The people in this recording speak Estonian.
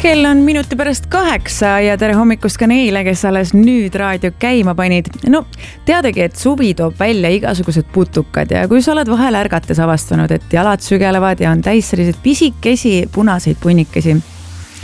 Kell on minuti pärast 8 ja tere hommikust ka neile, kes alles nüüd raadio käima panid. No, teadagi, et suvi toob välja igasugused putukad ja kui sa oled vahel ärgates avastanud, et jalad sügelevad ja on täis selliseid pisikesi punaseid punnikesi,